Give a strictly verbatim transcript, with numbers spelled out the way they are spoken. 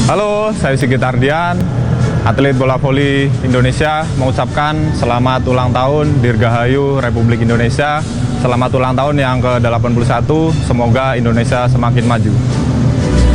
Halo, saya Sigit Ardian, atlet bola voli Indonesia, mengucapkan selamat ulang tahun Dirgahayu Republik Indonesia. Selamat ulang tahun yang ke delapan puluh satu, semoga Indonesia semakin maju.